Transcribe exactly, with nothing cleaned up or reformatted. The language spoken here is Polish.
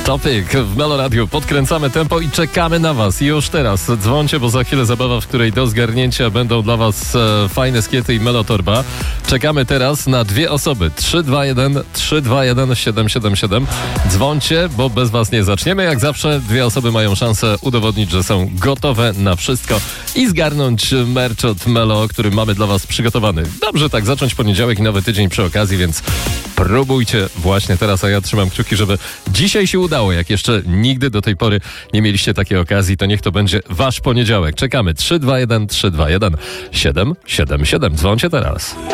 Topic w Melo Radio. Podkręcamy tempo i czekamy na was. Już teraz dzwońcie, bo za chwilę zabawa, w której do zgarnięcia będą dla was e, fajne skiety i Melo Torba. Czekamy teraz na dwie osoby. trzy dwa jeden trzy dwa jeden siedem siedem siedem. Dzwońcie, bo bez was nie zaczniemy. Jak zawsze dwie osoby mają szansę udowodnić, że są gotowe na wszystko i zgarnąć merch od Melo, który mamy dla was przygotowany. Dobrze tak zacząć poniedziałek i nowy tydzień przy okazji, więc próbujcie właśnie teraz, a ja trzymam kciuki, żeby dzisiaj się udało. Jak jeszcze nigdy do tej pory nie mieliście takiej okazji, to niech to będzie wasz poniedziałek. Czekamy. trzy dwa jeden trzy dwa jeden siedem siedem siedem. Dzwońcie teraz.